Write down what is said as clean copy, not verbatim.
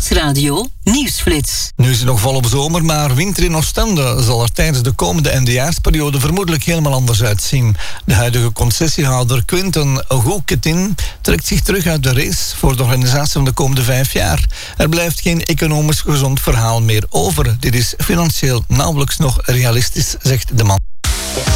Nieuwsradio Nieuwsflits. Nu is het nog volop zomer, maar winter in Oostende zal er tijdens de komende eindejaarsperiode vermoedelijk helemaal anders uitzien. De huidige concessiehouder Quinten Gouketin trekt zich terug uit de race voor de organisatie van de komende 5 jaar. Er blijft geen economisch gezond verhaal meer over. Dit is financieel nauwelijks nog realistisch, zegt de man.